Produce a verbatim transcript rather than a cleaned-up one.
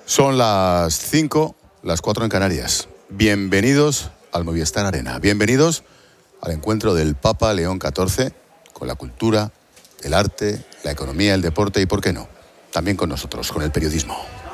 Son las cinco, las cuatro en Canarias. Bienvenidos al Movistar Arena. Bienvenidos al encuentro del Papa León catorce con la cultura, el arte, la economía, el deporte y, ¿por qué no?, también con nosotros, con el periodismo.